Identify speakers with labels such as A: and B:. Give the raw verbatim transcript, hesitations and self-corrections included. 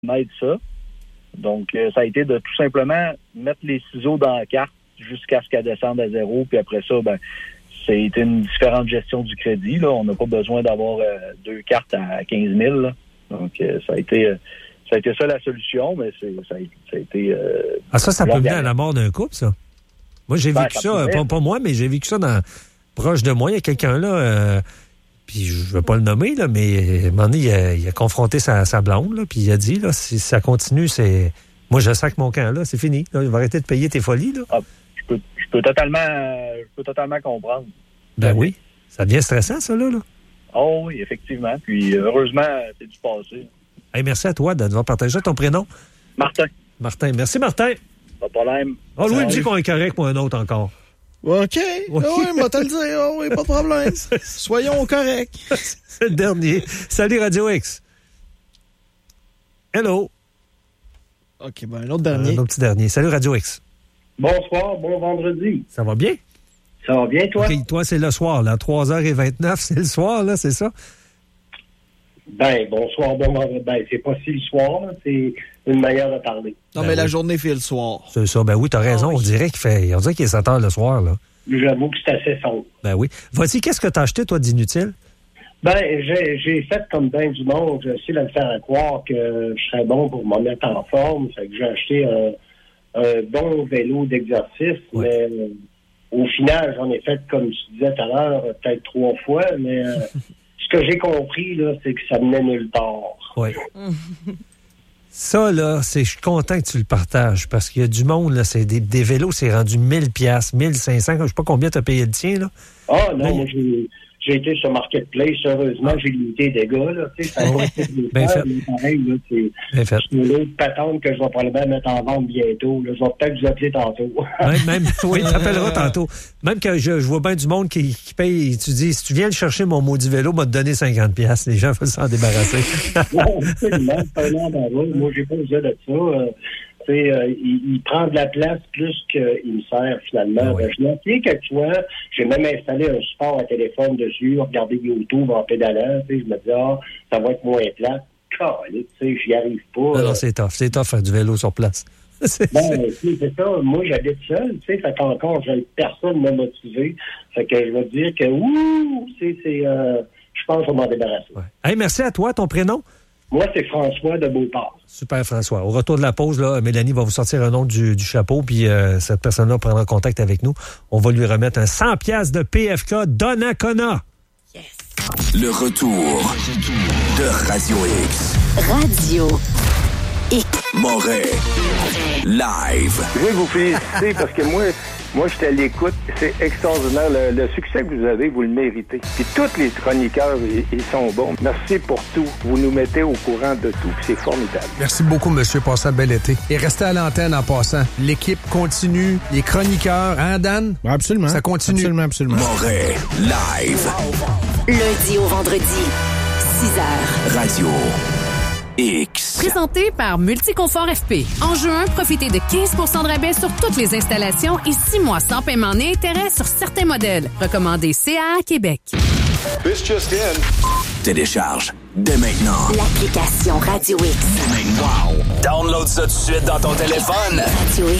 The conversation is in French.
A: m'aide ça. Donc, euh, ça a été de tout simplement mettre les ciseaux dans la carte jusqu'à ce qu'elle descende à zéro. Puis après ça, ben, ça a été une différente gestion du crédit. Là. On n'a pas besoin d'avoir euh, deux cartes à quinze mille. Là. Donc, euh, ça a été euh, ça a été ça la solution, mais c'est, ça, a, ça a été... Euh,
B: ah, ça, ça peut mener à la mort d'un couple, ça? Moi, j'ai ben, vécu ça, ça pas, pas moi, mais j'ai vécu ça dans proche de moi. Il y a quelqu'un là, euh, puis je ne veux pas le nommer, là, mais à un moment donné, il a, il a confronté sa, sa blonde, là, puis il a dit, là, si ça continue, c'est... Moi, je sac mon camp, là, c'est fini. Là, il va arrêter de payer tes folies, là.
A: Ah, je peux, je peux totalement je peux totalement comprendre.
B: Ben oui. Ça devient stressant, ça, là. là.
A: Oh oui, effectivement. Puis, heureusement, c'est du passé.
B: Hey, merci à toi d'avoir partagé ton prénom.
A: Martin.
B: Martin. Merci, Martin.
A: Pas de problème.
B: Oh, Louis me dit qu'on est correct pour un autre encore.
C: OK. Oui, oh, oui, moi, te le dire. Oh, oui, pas de problème. Soyons corrects.
B: C'est le dernier. Salut, Radio X. Hello.
C: OK, ben, un autre dernier.
B: Un autre petit dernier. Salut, Radio X.
D: Bonsoir, bon vendredi.
B: Ça va bien?
D: Ça va bien, toi?
B: OK, toi, c'est le soir, là. trois heures vingt-neuf, c'est le soir, là, c'est ça?
D: Ben, bonsoir, bon vendredi. Ben, c'est pas si le soir, là, c'est une manière de parler.
C: Non,
B: ben
C: mais
B: oui.
C: La journée fait le soir.
B: C'est ça, ben oui, t'as raison. Oh, oui. On dirait qu'il fait, on dirait qu'il est sept heures le soir, là.
D: J'avoue que c'est assez sombre.
B: Ben oui. Vas-y, qu'est-ce que t'as acheté, toi, d'inutile?
D: Ben, j'ai, j'ai fait comme ben du monde. J'ai essayé de me faire croire que je serais bon pour me mettre en forme. Fait que j'ai acheté un, un bon vélo d'exercice, oui. mais euh, au final, j'en ai fait, comme tu disais tout à l'heure, peut-être trois fois, mais euh, ce que j'ai compris, là, c'est que ça menait nulle part.
B: Oui. Ça, là, c'est, je suis content que tu le partages, parce qu'il y a du monde, là, c'est des, des vélos, c'est rendu mille piastres, mille cinq cents, je sais pas combien t'as payé le tien, là.
D: Ah, non, là, moi, j'ai... J'ai été sur Marketplace, heureusement, j'ai limité des gars, là, tu sais, ça va être des
B: ben
D: faire, mais pareil, là, c'est, c'est une autre patente que je vais probablement mettre en vente bientôt, là. Je vais peut-être vous appeler tantôt.
B: même, même, oui, t'appelleras tantôt. Même que je, je vois bien du monde qui, qui paye, tu dis, si tu viens le chercher, mon maudit vélo, m'a te donné cinquante piastres. Les gens veulent s'en débarrasser.
D: Non, absolument, c'est un an d'avant. Moi, j'ai pas besoin de ça. Euh, Euh, il, il prend de la place plus qu'il me sert finalement. Ah oui. ben, je l'ai essayé quelques fois. J'ai même installé un support à téléphone dessus, regardé YouTube en pédalant. Je me dis, ah, ça va être moins plat. Calé, tu sais, j'y arrive pas.
B: Non, non, c'est tough. C'est tough faire du vélo sur place.
D: c'est, ben, c'est... c'est ça. Moi, j'habite seul. Tu sais, fait qu'encore, j'ai personne m'a motivé. Fait que je vais te dire que, ouh, c'est, c'est, euh, je pense qu'on va m'en débarrasser.
B: Ouais. Hey, merci à toi. Ton prénom?
D: Moi, c'est François de Beauport.
B: Super, François. Au retour de la pause, là, Mélanie va vous sortir un nom du, du chapeau, puis euh, cette personne-là prendra contact avec nous. On va lui remettre un cent piastres de P F K Donnacona.
E: Yes.
F: Le retour de Radio X.
E: Radio X.
F: Moret. Live.
G: Je veux vous féliciter parce que moi... Moi, j'étais à l'écoute. C'est extraordinaire. Le, le succès que vous avez, vous le méritez. Puis tous les chroniqueurs, ils, ils sont bons. Merci pour tout. Vous nous mettez au courant de tout. C'est formidable.
H: Merci beaucoup, monsieur. Passez un bel été. Et restez à l'antenne en passant. L'équipe continue. Les chroniqueurs, hein, Dan?
C: Absolument.
H: Ça continue.
C: Absolument, absolument.
F: Moret. Live.
E: Lundi au vendredi, six heures.
F: Radio X.
I: Présenté par Multiconfort F P. En juin, profitez de quinze pour cent de rabais sur toutes les installations et six mois sans paiement ni intérêt sur certains modèles. Recommandé C A A Québec.
J: This just in.
F: Télécharge dès maintenant
E: l'application Radio X.
F: Wow! Download ça tout de suite dans ton téléphone.
E: Radio X.